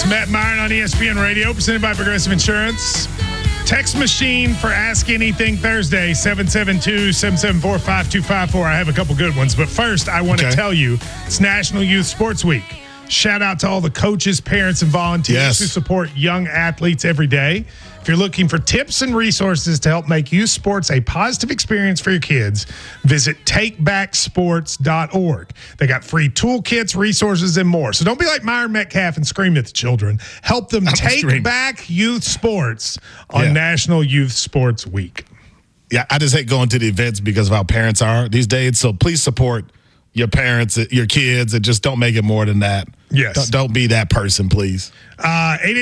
It's Matt Myron on ESPN Radio, presented by Progressive Insurance. Text machine for Ask Anything Thursday, 772-774-5254. I have a couple good ones, but first I want to tell you it's National Youth Sports Week. Shout out to all the coaches, parents, and volunteers who support young athletes every day. If you're looking for tips and resources to help make youth sports a positive experience for your kids, visit takebacksports.org. They got free toolkits, resources, and more. So don't be like Myron Metcalf and scream at the children. Help them take back youth sports on National Youth Sports Week. Yeah, I just hate going to the events because of how parents are these days. So please support your parents, your kids, and just don't make it more than that. Yes. Don't be that person, please.